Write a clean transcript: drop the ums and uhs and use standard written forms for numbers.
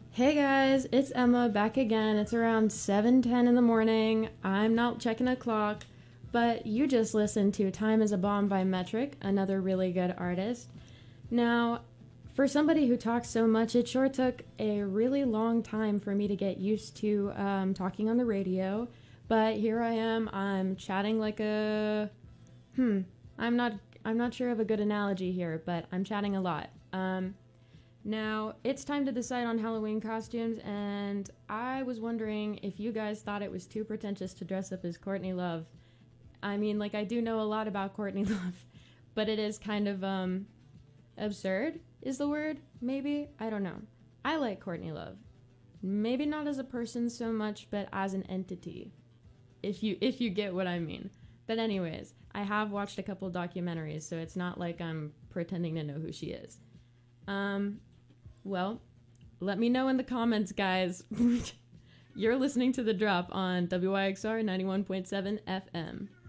Hey guys, it's Emma back again. It's around 7:10 in the morning. I'm not checking a clock, but you just listened to Time is a Bomb by Metric, another really good artist. Now, for somebody who talks so much, it sure took a really long time for me to get used to talking on the radio, but here I am. I'm chatting like a I'm not sure of a good analogy here, but I'm chatting a lot. Now, it's time to decide on Halloween costumes, and I was wondering if you guys thought it was too pretentious to dress up as Courtney Love. I mean, like, I do know a lot about Courtney Love, but it is kind of, absurd, is the word? Maybe? I don't know. I like Courtney Love. Maybe not as a person so much, but as an entity. If you get what I mean. But anyways, I have watched a couple documentaries, so it's not like I'm pretending to know who she is. Well, let me know in the comments, guys. You're listening to The Drop on WYXR 91.7 FM.